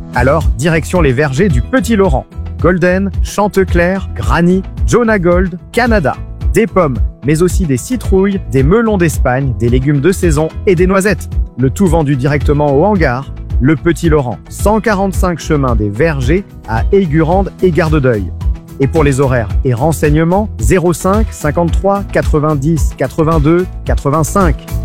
Alors, direction les vergers du Petit Laurent. Golden, Chanteclair, Granny, Jonah Gold, Canada. Des pommes, mais aussi des citrouilles, des melons d'Espagne, des légumes de saison et des noisettes. Le tout vendu directement au hangar. Le Petit Laurent, 145 chemin des Vergers à Aigurande et Gardedeuil. Et pour les horaires et renseignements, 05 53 90 82 85.